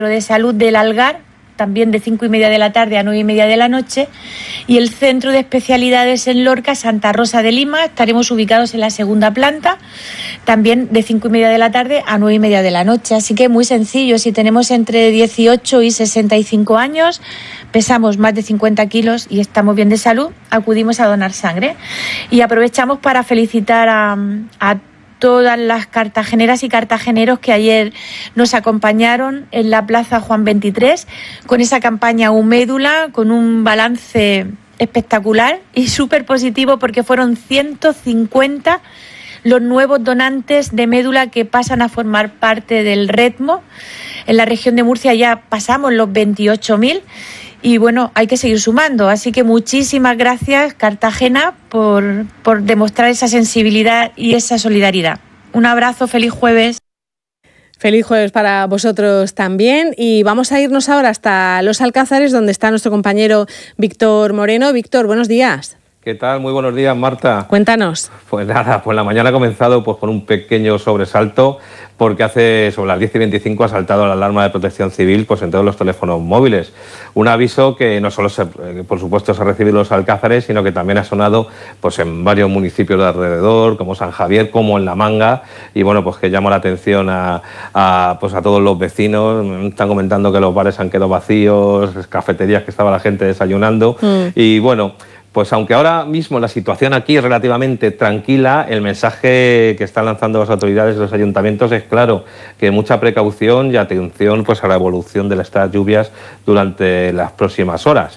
de salud del Algar, también de 5:30 de la tarde a 9:30 de la noche, y el centro de especialidades en Lorca, Santa Rosa de Lima. Estaremos ubicados en la segunda planta, también de 5:30 de la tarde a 9:30 de la noche. Así que muy sencillo, si tenemos entre 18 y 65 años, pesamos más de 50 kilos y estamos bien de salud, acudimos a donar sangre. Y aprovechamos para felicitar a todas las cartageneras y cartageneros que ayer nos acompañaron en la Plaza Juan 23 con esa campaña Humédula, con un balance espectacular y súper positivo, porque fueron 150 los nuevos donantes de médula que pasan a formar parte del REDMO. En la región de Murcia ya pasamos los 28.000 y bueno, hay que seguir sumando. Así que muchísimas gracias, Cartagena, por demostrar esa sensibilidad y esa solidaridad. Un abrazo, feliz jueves. Feliz jueves para vosotros también, y vamos a irnos ahora hasta Los Alcázares, donde está nuestro compañero Víctor Moreno. Víctor, buenos días. ¿Qué tal? Muy buenos días, Marta. Cuéntanos. Pues nada, pues la mañana ha comenzado con un pequeño sobresalto, porque hace sobre las 10:25 ha saltado la alarma de protección civil en todos los teléfonos móviles. Un aviso que no solo, por supuesto, se ha recibido en Los Alcázares, sino que también ha sonado en varios municipios de alrededor, como San Javier, como en La Manga, y bueno, pues que llama la atención a todos los vecinos. Están comentando que los bares han quedado vacíos, cafeterías que estaba la gente desayunando, y bueno, pues aunque ahora mismo la situación aquí es relativamente tranquila, el mensaje que están lanzando las autoridades de los ayuntamientos es claro, que mucha precaución y atención a la evolución de estas lluvias durante las próximas horas.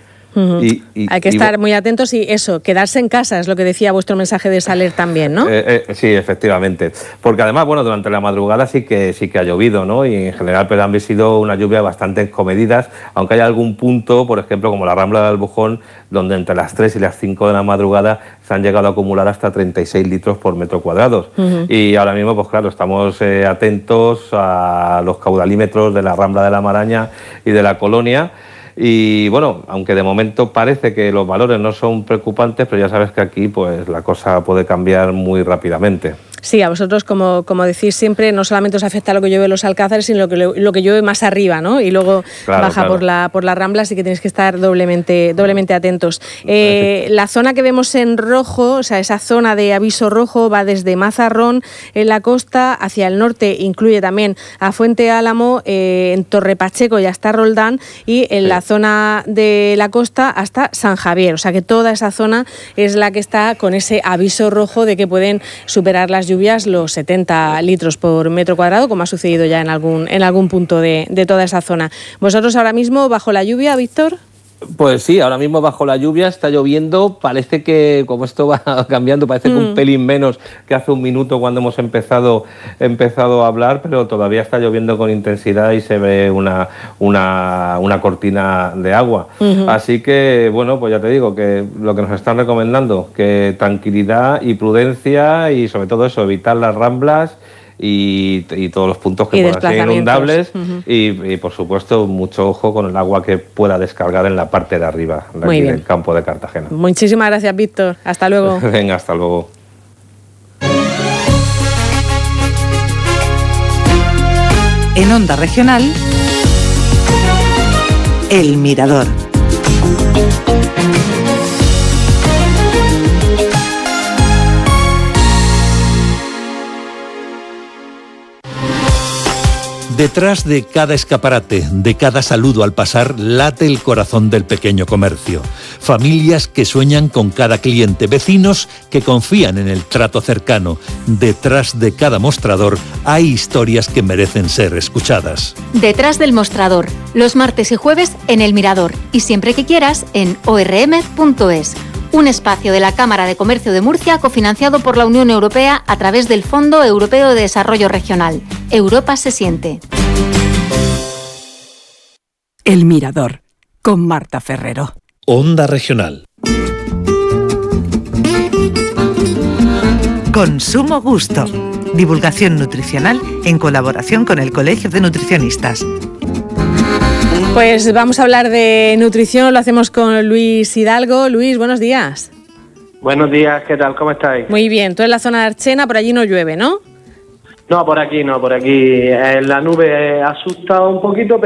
Hay que estar muy atentos y eso, quedarse en casa, es lo que decía vuestro mensaje de Saler también, ¿no? Sí, efectivamente. Porque además, bueno, durante la madrugada sí que ha llovido, ¿no? Y en general pues, han sido unas lluvias bastante comedidas, aunque hay algún punto, por ejemplo, como la Rambla de Albujón, donde entre las 3 y las 5 de la madrugada se han llegado a acumular hasta 36 litros por metro cuadrado. Y ahora mismo, pues claro, estamos atentos a los caudalímetros de la Rambla de la Maraña y de la Colonia. Y bueno, aunque de momento parece que los valores no son preocupantes, pero ya sabes que aquí pues la cosa puede cambiar muy rápidamente. Sí, a vosotros, como decís siempre, no solamente os afecta lo que llueve en Los Alcázares, sino lo que llueve más arriba, ¿no? Y luego baja por la Rambla, así que tenéis que estar doblemente atentos. La zona que vemos en rojo, o sea, esa zona de aviso rojo, va desde Mazarrón, en la costa, hacia el norte, incluye también a Fuente Álamo, en Torre Pacheco y hasta Roldán, y en la zona de la costa hasta San Javier. O sea, que toda esa zona es la que está con ese aviso rojo de que pueden superar las lluvias los 70 litros por metro cuadrado, como ha sucedido ya en algún punto de toda esa zona. ¿Vosotros ahora mismo bajo la lluvia, Víctor? Pues sí, ahora mismo bajo la lluvia está lloviendo, parece que como esto va cambiando, parece que un pelín menos que hace un minuto cuando hemos empezado a hablar, pero todavía está lloviendo con intensidad y se ve una cortina de agua. Así que, bueno, pues ya te digo que lo que nos están recomendando, que tranquilidad y prudencia y sobre todo eso, evitar las ramblas y todos los puntos que puedan ser inundables y por supuesto mucho ojo con el agua que pueda descargar en la parte de arriba del campo de Cartagena. Muchísimas gracias, Víctor. Hasta luego. Venga, hasta luego. En Onda Regional, El Mirador. Detrás de cada escaparate, de cada saludo al pasar, late el corazón del pequeño comercio. Familias que sueñan con cada cliente, vecinos que confían en el trato cercano. Detrás de cada mostrador hay historias que merecen ser escuchadas. Detrás del mostrador, los martes y jueves en El Mirador y siempre que quieras en orm.es. Un espacio de la Cámara de Comercio de Murcia cofinanciado por la Unión Europea a través del Fondo Europeo de Desarrollo Regional. Europa se siente. El Mirador, con Marta Ferrero. Onda Regional. Consumo Gusto. Divulgación nutricional en colaboración con el Colegio de Nutricionistas. Pues vamos a hablar de nutrición, lo hacemos con Luis Hidalgo. Luis, buenos días. Buenos días, ¿qué tal? ¿Cómo estáis? Muy bien, tú en la zona de Archena, por allí no llueve, ¿no? No, por aquí no, por aquí la nube asusta un poquito,